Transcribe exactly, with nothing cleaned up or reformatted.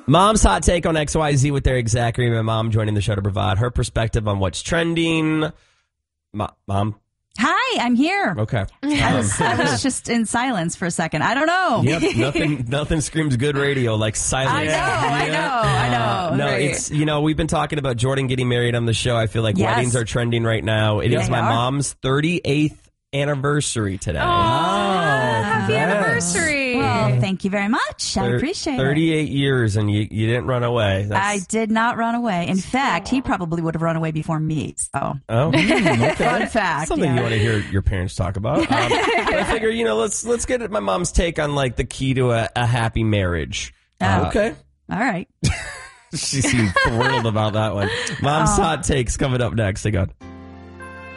Mom's hot take on X Y Z with their exact My mom joining the show to provide her perspective on what's trending. Ma- Mom? Hi, I'm here. Okay. I was, I was just in silence for a second. I don't know. Yep, nothing nothing screams good radio like silence. I know, I know, I know. Uh, no, Right. it's, you know, we've been talking about Jordan getting married on the show. I feel like Yes. weddings are trending right now. It They is my are. mom's thirty-eighth anniversary today. Oh, happy yes. anniversary. Well, thank you very much. I Thir- appreciate it. thirty-eight years and you, you didn't run away. I did not run away. In fact, he probably would have run away before me. So, Oh, okay. fun fact. Something yeah. you want to hear your parents talk about. Um, but I figure, you know, let's let's get my mom's take on like the key to a, a happy marriage. Uh, Oh. okay. All right. She seemed thrilled about that one. Mom's hot takes coming up next. Hang on.